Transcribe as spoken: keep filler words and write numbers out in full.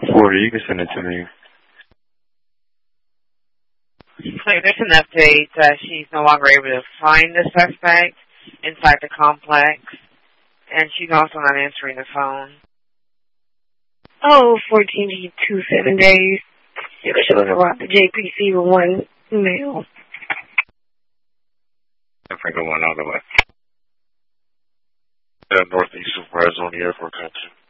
Or you can send it to me. So there's an update. Uh, she's no longer able to find the suspect inside the complex, and she's also not answering the phone. Oh, fourteen to two seven days. You could show us around the J P C with one mail. I think I went out of it. Yeah, northeast of Brazonia Airport, country.